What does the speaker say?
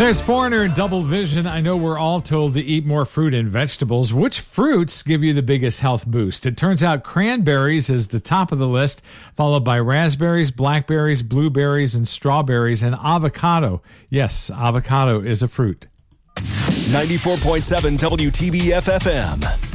There's Foreigner and Double Vision. I know we're all told to eat more fruit and vegetables. Which fruits give you the biggest health boost? It turns out cranberries is the top of the list, followed by raspberries, blackberries, blueberries, and strawberries, and avocado. Yes, avocado is a fruit. 94.7 WTBF FM.